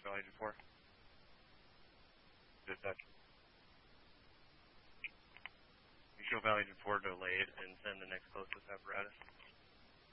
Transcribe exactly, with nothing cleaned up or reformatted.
Valley four. Dispatch. Show Valley four delayed and send the next closest apparatus.